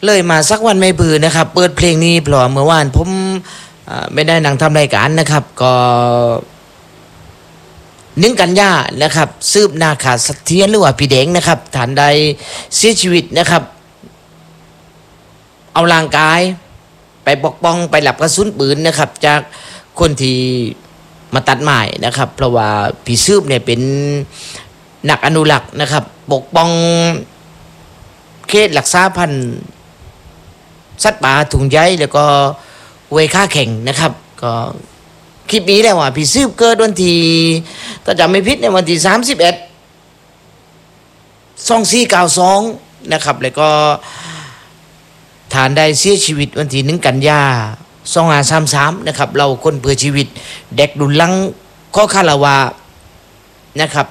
เลยมาสักวันไม่บืนนะครับเปิดเพลงนี้เพราะเมื่อวานผมไม่ได้นั่งทำรายการนะครับก็1 กันยานะครับสืบนาขาเสถียรหรือว่าพี่แดงนะครับฐานใดเสียชีวิตนะครับเอาร่างกายไปปกป้องไปหลับกระสุนปืนนะครับจากคนที่มาตัดไม้นะครับเพราะว่าพี่ซืบเนี่ยเป็นนักอนุรักษ์นะครับปกป้องเขตรักษาพันธุ์สัตว์ป่าถุงใยแล้วก็เวค่าแข่งนะครับก็คลิปนี้แหละว่าพี่ซืบเกิดวันที่ถ้าจำไม่ผิดในวันที่31/2492นะครับแล้วก็ฐานได้เสียชีวิตวันที่1 กันยา2533นะครับเราคนเพื่อชีวิตเด็กดุลลังข้อคาราวานะครับ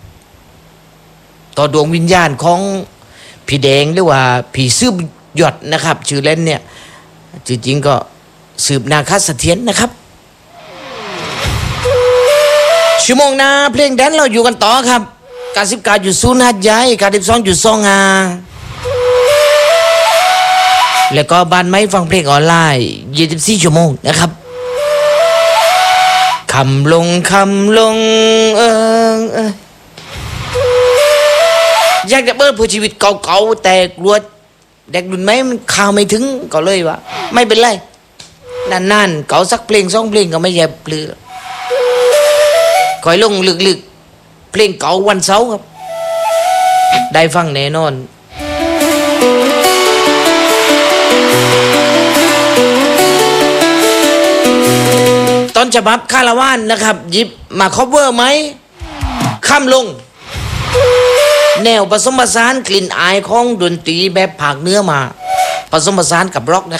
ต่อดวงวิญญาณของพี่แดงหรือว่าพี่ซืบหยดนะครับชื่อเล่นเนี่ยจริงๆก็สืบนาคเสถียรนะครับชั่วโมงหน้าเพลงแดนเราอยู่กันต่อครับ99.0หัดใหญ่92.25แล้วก็บ้านไม้ฟังเพลงออนไลน์24 ชั่วโมงนะครับคำลงอยากจะเปิดผู้ชีวิตเก่าๆแต่กลัวเด็กรุ่นใหม่มันข่าวไม่ถึงก็เลยวะไม่เป็นไรนานๆเก่าสักเพลง2 เพลงก็ไม่ใช่เปลือคอยลงลึกๆเพลงเก่าวันเสาร์ครับได้ฟังแน่นอนต้นฉบับคาราวานนะครับหยิบมาคอฟเวอร์ไหมข้ามลงแนวผสมผสานกลิ่นอายของดนตรีแบบภาคเหนือมาผสมผสานกับร็อกนะ